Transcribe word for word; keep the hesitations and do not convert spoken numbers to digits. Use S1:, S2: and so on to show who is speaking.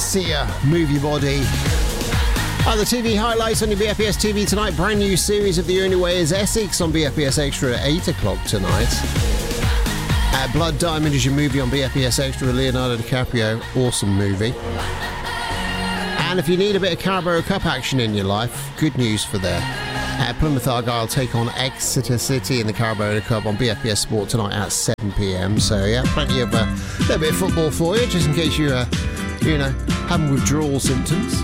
S1: Sia, Move Your Body. Other T V highlights on your B F B S T V tonight. Brand new series of The Only Way is Essex on B F B S Extra at eight o'clock tonight. Uh, Blood Diamond is your movie on B F B S Extra with Leonardo DiCaprio. Awesome movie. And if you need a bit of Carabao Cup action in your life, good news for there. Uh, Plymouth Argyle take on Exeter City in the Carabao Cup on B F B S Sport tonight at seven p.m. So yeah, plenty of a uh, little bit of football for you, just in case you're, uh, you know, having withdrawal symptoms.